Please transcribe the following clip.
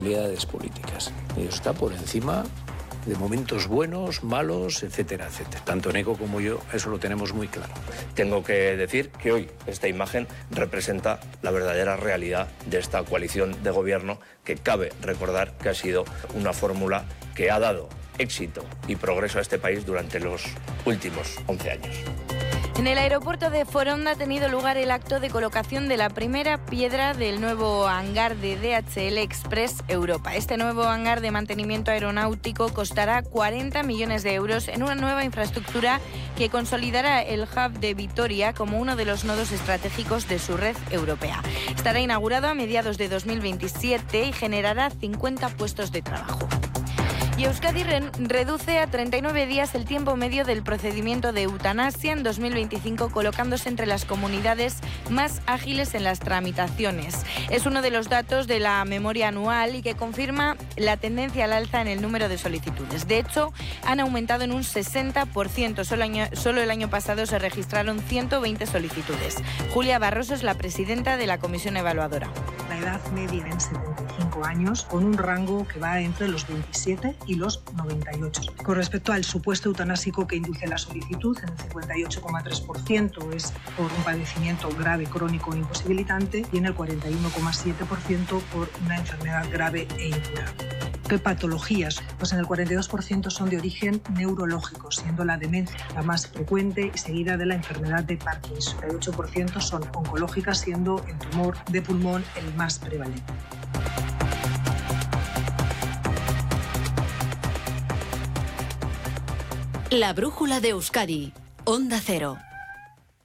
Responsabilidades políticas. Y eso está por encima de momentos buenos, malos, etcétera, etcétera. Tanto Eneco como yo, eso lo tenemos muy claro. Tengo que decir que hoy esta imagen representa la verdadera realidad de esta coalición de gobierno, que cabe recordar que ha sido una fórmula que ha dado éxito y progreso a este país durante los últimos 11 años. En el aeropuerto de Foronda ha tenido lugar el acto de colocación de la primera piedra del nuevo hangar de DHL Express Europa. Este nuevo hangar de mantenimiento aeronáutico costará 40 millones de euros en una nueva infraestructura que consolidará el hub de Vitoria como uno de los nodos estratégicos de su red europea. Estará inaugurado a mediados de 2027 y generará 50 puestos de trabajo. Y Euskadi reduce a 39 días el tiempo medio del procedimiento de eutanasia en 2025, colocándose entre las comunidades más ágiles en las tramitaciones. Es uno de los datos de la memoria anual y que confirma la tendencia al alza en el número de solicitudes. De hecho, han aumentado en un 60%. Solo el año pasado se registraron 120 solicitudes. Julia Barroso es la presidenta de la comisión evaluadora. La edad media en 75 años, con un rango que va entre los 27 y los 98. Con respecto al supuesto eutanásico que induce la solicitud, en el 58,3% es por un padecimiento grave, crónico e imposibilitante, y en el 41,7% por una enfermedad grave e incurable. ¿Qué patologías? Pues en el 42% son de origen neurológico, siendo la demencia la más frecuente y seguida de la enfermedad de Parkinson. El 8% son oncológicas, siendo el tumor de pulmón el más prevalente. La brújula de Euskadi, Onda Cero.